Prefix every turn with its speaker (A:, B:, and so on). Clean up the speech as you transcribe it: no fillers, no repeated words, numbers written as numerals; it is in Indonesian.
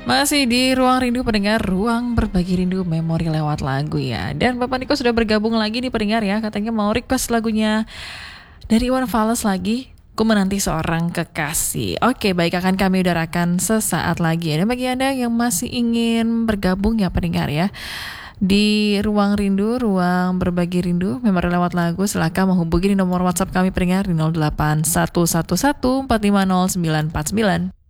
A: Masih di Ruang Rindu pendengar, ruang berbagi rindu memori lewat lagu ya. Dan Bapak Niko sudah bergabung lagi nih pendengar ya. Katanya mau request lagunya dari Iwan Fals lagi. Ku menanti seorang kekasih. Oke, baik, akan kami udarakan sesaat lagi. Dan bagi Anda yang masih ingin bergabung ya pendengar ya, di Ruang Rindu, ruang berbagi rindu memori lewat lagu, silakan menghubungi di nomor WhatsApp kami pendengar di 08111 450 949.